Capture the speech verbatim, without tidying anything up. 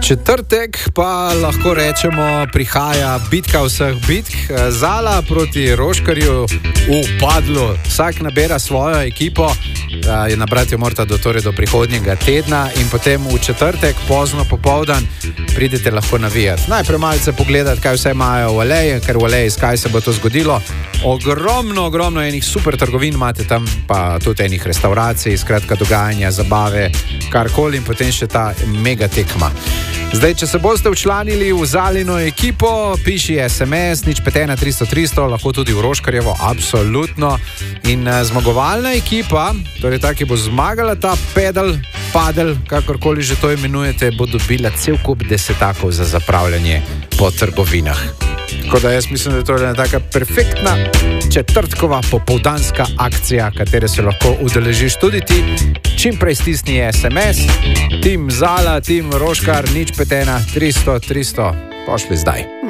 Četrtek pa lahko rečemo, prihaja bitka vseh bitk. Zala proti Roškarju v Padlu. Vsak nabira svojo ekipo, je nabrati jo morate do, torej do prihodnjega tedna in potem v četrtek, pozno popoldan, pridete lahko navijati. Najprej malce pogledati, kaj vse imajo v Aleji, ker v Aleji, kaj se bo to zgodilo. Ogromno, ogromno enih super trgovin imate tam, pa tudi enih restauracij, skratka dogajanja, zabave, karkoli in potem še ta mega tekma. Zdaj, če se boste včlanili v Zalino ekipo, piši es em es, nič pet ena tristo tristo, lahko tudi v Roškarjevo, absolutno. In uh, zmagovalna ekipa, torej ta, ki bo zmagala ta pedal, padel, kakorkoli že to imenujete, bo dobila cel kup desetakov za zapravljanje po trgovinah. Tako da jaz mislim, da je to ena taka perfektna četrtkova popoldanska akcija, katere se lahko udeležiš tudi ti. Čim prej stisni es em es, tim Zala, tim Roškar, nič pet ena tristo tristo, pošli zdaj.